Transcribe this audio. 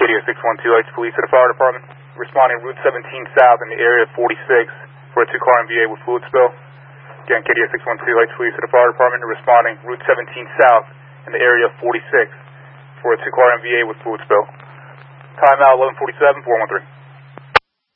KDO 612, Lights Police at the Fire Department. Responding Route 17 South in the area of 46 for a 2-car MVA with fluid spill. Again, KDO 612, Lights Police at the Fire Department. Responding Route 17 South in the area of 46 for a 2-car MVA with fluid spill. Timeout 11:47, 413.